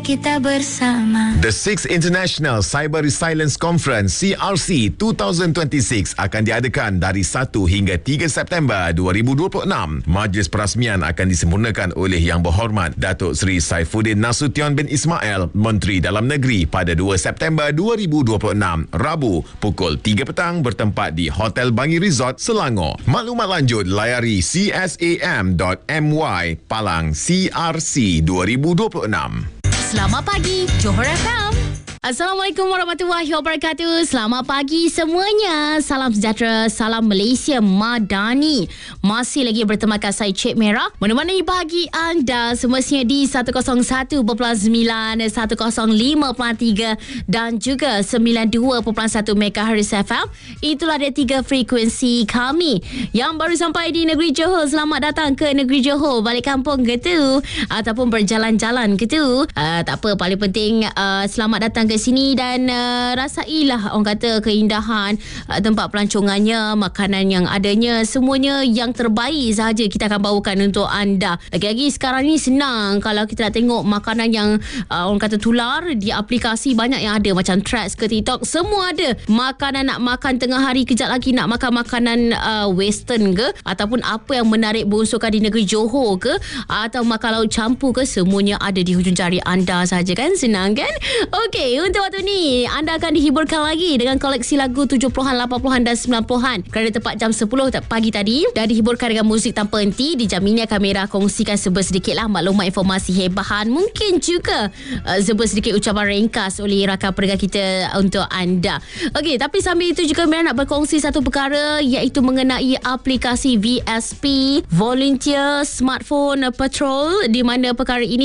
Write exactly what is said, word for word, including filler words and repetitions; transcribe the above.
Kita bersama. The Sixth International Cyber Resilience Conference C R C dua ribu dua puluh enam akan diadakan dari satu hingga tiga September dua ribu dua puluh enam. Majlis perasmian akan disempurnakan oleh Yang Berhormat Datuk Seri Saifuddin Nasution bin Ismail, Menteri Dalam Negeri, pada dua September dua ribu dua puluh enam, Rabu, pukul tiga petang, bertempat di Hotel Bangi Resort, Selangor. Maklumat lanjut layari c s a m dot m y palang C R C dua ribu dua puluh enam. Selamat pagi, Johor F M. Assalamualaikum warahmatullahi wabarakatuh. Selamat pagi semuanya. Salam sejahtera, salam Malaysia Madani. Masih lagi bertemakan saya Cik Merah, menemani pagi anda semestinya di seratus satu perpuluhan sembilan, seratus lima perpuluhan tiga dan juga sembilan puluh dua perpuluhan satu megahertz F M. Itulah dia tiga frekuensi kami. Yang baru sampai di negeri Johor, selamat datang ke negeri Johor. Balik kampung ke tu, ataupun berjalan-jalan ke tu, uh, tak apa, paling penting uh, selamat datang ke sini dan uh, rasailah orang kata keindahan uh, tempat pelancongannya, makanan yang adanya, semuanya yang terbaik sahaja kita akan bawakan untuk anda. Lagi-lagi sekarang ni senang kalau kita nak tengok makanan yang uh, orang kata tular di aplikasi, banyak yang ada macam Threads ke TikTok, semua ada. Makanan nak makan tengah hari, kejap lagi nak makan makanan uh, western ke, ataupun apa yang menarik berunsurkan di negeri Johor ke, atau makan laut campur ke, semuanya ada di hujung jari anda sahaja kan. Senang kan? Okey, untuk waktu ni anda akan dihiburkan lagi dengan koleksi lagu tujuh puluhan, lapan puluhan dan sembilan puluhan. Kerana tepat jam sepuluh pagi tadi dah dihiburkan dengan muzik tanpa henti. Di jam ini akan Merah kongsikan sebersedikit lah maklumat, informasi hebahan, mungkin juga uh, sebersedikit ucapan ringkas oleh rakan perenggan kita untuk anda. Okey, tapi sambil itu juga Merah nak berkongsi satu perkara, iaitu mengenai aplikasi V S P Volunteer Smartphone Patrol, di mana perkara ini